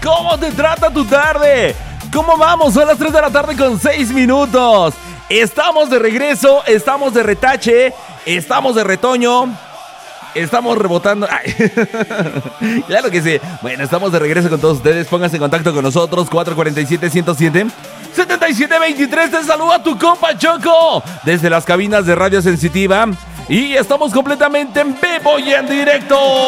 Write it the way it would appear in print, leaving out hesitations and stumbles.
¿Cómo te trata tu tarde? ¿Cómo vamos? Son las 3 de la tarde con 6 minutos. Estamos de regreso, estamos de retache, estamos de retoño, estamos rebotando. Ay. Claro que sí. Bueno, estamos de regreso con todos ustedes. Pónganse en contacto con nosotros. 447-107-7723. Te saluda tu compa Choco desde las cabinas de Radio Sensitiva. Y estamos completamente en vivo y en directo.